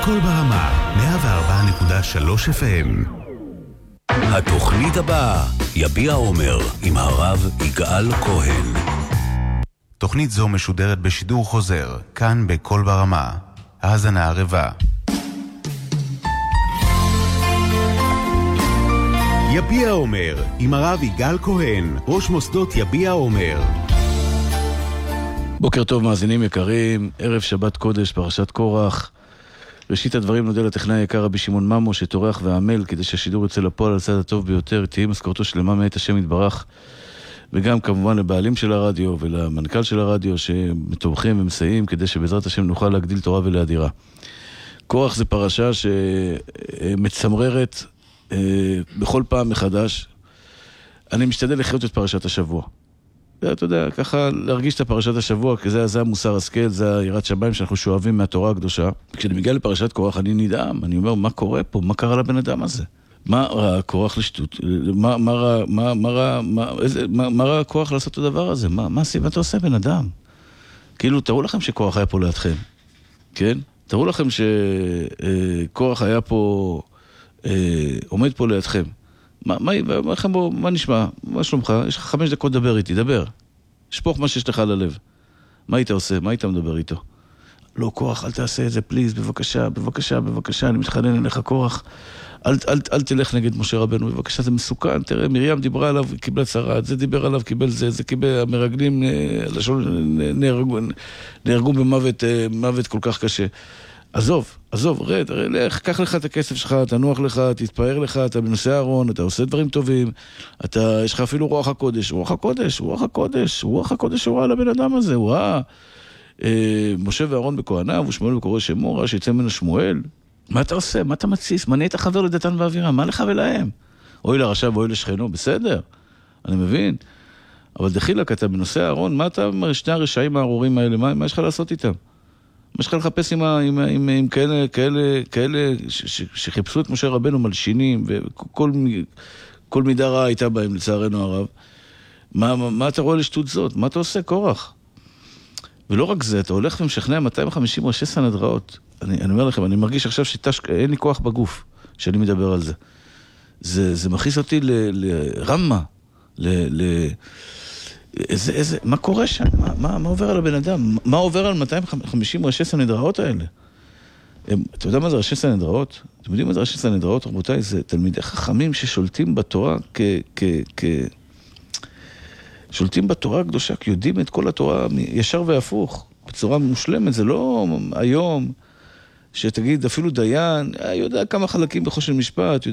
קול ברמה, 104.3 FM. התוכנית הבאה, יביע עומר, עם הרב יגאל כהן. תוכנית זו משודרת בשידור חוזר, כאן בקול ברמה. האזנה ערבה. יביע עומר, עם הרב יגאל כהן, ראש מוסדות יביע עומר. בוקר טוב מאזינים יקרים, ערב שבת קודש, פרשת קורח. ראשית הדברים נודה לטכנאי היקר רבי שמעון ממו שטורח ועמל כדי שהשידור יצא לפועל על הצד הטוב ביותר, תהיה משכורתו שלמה מאת השם יתברך, וגם כמובן לבעלים של הרדיו ולמנכ"ל של הרדיו שמתומכים ומסייעים כדי שבעזרת השם נוכל להגדיל תורה ולהדירה. קורח זה פרשה שמצמררת בכל פעם מחדש. אני משתדל לחיות את פרשת השבוע. אתה יודע, ככה להרגיש את פרשת השבוע, כי זה המוסר השכל, זה יראת שמיים שאנחנו שואבים מהתורה הקדושה. כשאני מגיע לפרשת קורח, אני נדהם, אני אומר, מה קורה פה? מה קרה לבן אדם הזה? מה ראה קורח לשטות? מה ראה קורח לעשות את הדבר הזה? מה אתה עושה בן אדם? כאילו, תראו לכם שקורח היה פה לידכם, כן? תראו לכם שקורח היה פה, עומד פה לידכם. מה נשמע? מה שלומך? יש לך 5 דקות לדבר איתי, דבר. שפוך מה שיש לך על הלב. מה היית עושה? מה היית מדבר איתו? לא, קורח, אל תעשה את זה, פליז, בבקשה, בבקשה, בבקשה, אני מתחנן אליך, קורח. אל תלך נגד משה רבנו, בבקשה, זה מסוכן. תראה, מרים דיברה עליו, קיבלה צרת, זה דיבר עליו, קיבל זה קיבל, המרגלים נהרגו במוות כל כך קשה. עזוב, רד, לך, קח לך את הכסף שלך, תנוח לך, תתפאר לך, אתה בנושא הארון, אתה עושה דברים טובים, יש לך אפילו רוח הקודש הוא ראה לבן אדם הזה, הוא ראה משה ואהרון בכהניו, ושמואל בקורא שמו, ראה שיצא ממנו שמואל. מה אתה עושה? מה אתה מציס? מה נהיית חבר לדתן ואבירה? מה לך ולהם? אוי לרשע ואוי לשכנו, בסדר, אני מבין. אבל דחילק, אתה בנושא הארון, מה אתה אומר, שני הרשעים הארורים האלה, מה יש לך לעשות איתם? מה שלך לחפש עם כאלה שחיפשו את משה רבנו מלשינים, וכל מידה רעה הייתה בהם לצערנו הרב. מה אתה רואה לשטות זאת? מה אתה עושה, קורח? ולא רק זה, אתה הולך ומשכנע 250 ראשי סנהדריות. אני אומר לכם, אני מרגיש עכשיו שאין לי כוח בגוף שאני מדבר על זה. זה מכניס אותי לרמה, מה קורה שם? מה עובר על הבן אדם? מה עובר על 250 ראשי סנהדריות האלה? אתה יודע מה זה ראשי סנהדריות? אתם יודעים מה זה ראשי סנהדריות? רבותיי, זה תלמידי חכמים ששולטים בתורה שולטים בתורה הקדושה, כי יודעים את כל התורה ישר והפוך, בצורה מושלמת. זה לא היום שתגיד אפילו דיין, יודע כמה חלקים בחושן משפט,